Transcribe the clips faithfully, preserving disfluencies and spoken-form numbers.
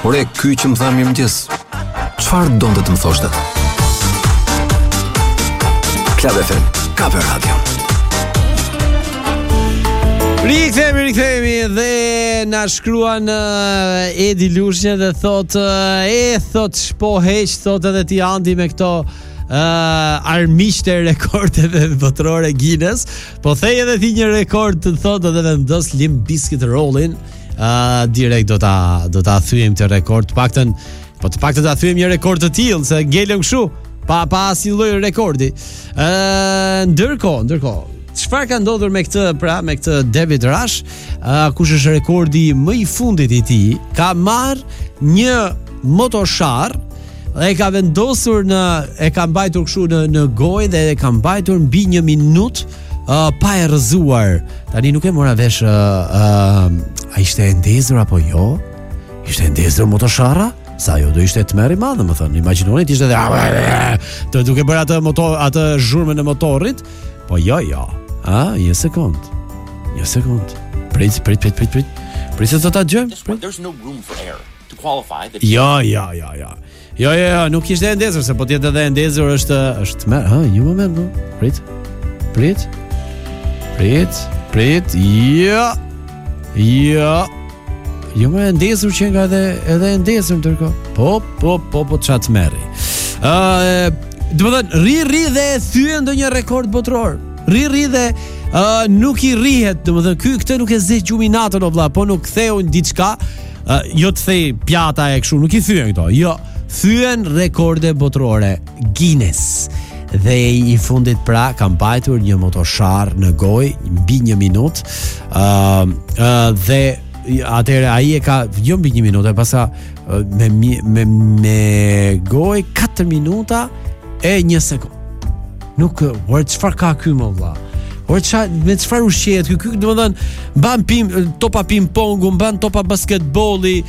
Ore, ky që më tha mirëmëngjes, çfarë donte të më thoshte? Club F M, Kaper Radio. Rikthehemi, rikthehemi dhe na shkruan uh, Edi Lushnje dhe thot uh, e thot po heq thot edhe ti Andi me këto uh, armiqte rekordeve botërore Guinness, po thej edhe ti një rekord të thot edhe vendos Limp Bizkit Rollin, uh, direkt do ta do ta thyejm të rekord, të paktën po të paktën ta thyejm një rekord të tillë se ngelëm kështu pa pa asnjë lloj rekordi. Ë uh, ndërkohë, ndërkohë çfarë ka ndodhur me këtë, pra me këtë David Rush, uh, kush është rekordi më i fundit i tij? Ka marr një motoshar dhe e ka vendosur në e ka mbajtur kështu në në gojë dhe e ka mbajtur mbi një minutë uh, pa e rrëzuar. Tani nuk e mora vesh uh, uh, a ishte e ndezur apo jo? Ishte e ndezur motosharra? Sa jo do ishte të merr i madh, më thënë. Imagjinoni ti ishte dhe të duke bërë atë motor, atë zhurmën e motorit. Po jo, jo. A, një sekund. Një sekund. Prit, prit, prit, prit, prit. Prit se do ta dëgjojmë. There's no room for error to qualify that. Jo, jo, jo, jo. Jo, jo, jo, nuk ishte e ndezur, se po të jetë edhe e ndezur është është më, ha, një moment, no. Prit. Prit. Prit, prit. Jo. Jo. Jo më e ndezur që nga edhe edhe e ndezur ndërkohë. Po, po, po, po çat merri. Ë, uh, do të thënë, rri rri dhe e thyen ndonjë rekord botror. Rri rri dhe uh, nuk i rrihet, do të thënë, ky këtë nuk e zë gjumin natën o vlla, po nuk ktheu diçka, uh, jo të thej pjata e kështu, nuk i thyen këto. Jo, thyen rekorde botrore Guinness. Dhe i fundit pra ka mbajtur një motoshar në gojë mbi një minutë. Ë uh, uh, dhe atëherë ai e ka jo mbi një minutë, pasa me me me gojë katër minuta e një sekond. Nuk, ore çfarë ka ky më vlla? Ore çfarë me çfarë ushqehet ky? Ky domethënë mban pim topa ping-pongu, mban topa basketbolli,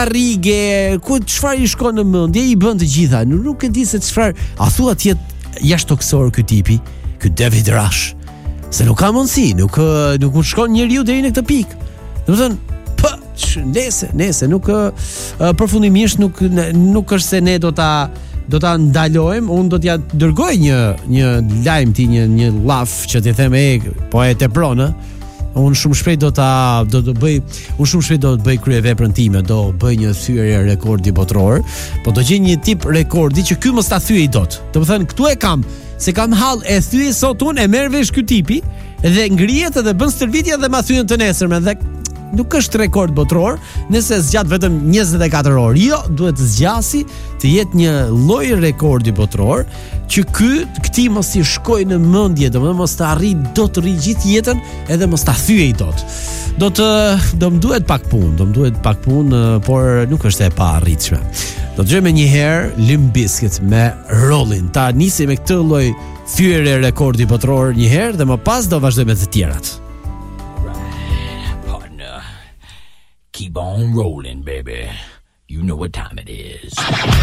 karrige, ku çfarë i shkon në mendje, i bën të gjitha. Nuk e di se çfarë, a thua ti jashtë toksor ky tipi, ky David Rush. Se nuk ka mundësi, nuk nuk mund shkon njeriu deri në këtë pikë. Domethënë po nese, nese nuk uh, përfundimisht nuk nuk është se ne do ta do ta ndalojmë, unë do t'ja dërgoj një një lajm ti, një një llaf që t'i them e po e tepron, ë. Unë shumë shpejt do ta do të bëj, unë shumë shpejt do të bëj kryeveprën time, do bëj një thyerje rekordi botror, po do gjej një tip rekordi që ky mos ta thyej dot. Do të thënë këtu e kam, se kam hall e thyej sot unë, e merr vesh ky tipi dhe ngrihet edhe bën stërvitje dhe ma thyen të nesërmen dhe nuk është rekord botror, nëse zgjat vetëm njëzet e katër orë. Jo, duhet të zgjasi, të jetë një lloj rekordi botror që ky këtij mos i shkojë në mendje, domethënë mos ta arrijë dot të rri gjithë jetën, edhe mos ta thyej dot. Do të do më duhet pak punë, do më duhet pak punë, por nuk është e paarritshme. Do të dëgjojmë një herë Limp Bizkit me Rollin. Ta nisim me këtë lloj thyerje rekordi botror një herë dhe më pas do vazhdojmë me të tjerat. Keep on rolling, baby. You know what time it is.